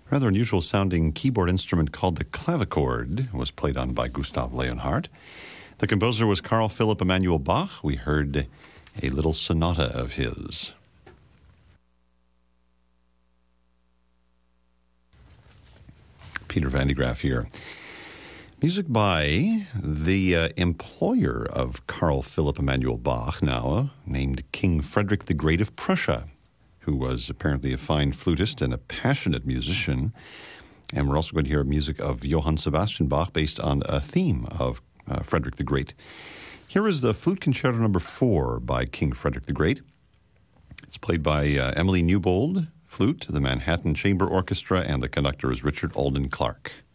Rather unusual sounding keyboard instrument called the clavichord was played on by Gustav Leonhardt. The composer was Carl Philipp Emanuel Bach. We heard a little sonata of his. Peter Van de Graaff here. Music by the employer of Carl Philipp Emanuel Bach, now named King Frederick the Great of Prussia, who was apparently a fine flutist and a passionate musician. And we're also going to hear music of Johann Sebastian Bach based on a theme of Frederick the Great. Here is the Flute Concerto No. 4 by King Frederick the Great. It's played by Emily Newbold, flute, the Manhattan Chamber Orchestra, and the conductor is Richard Alden Clark.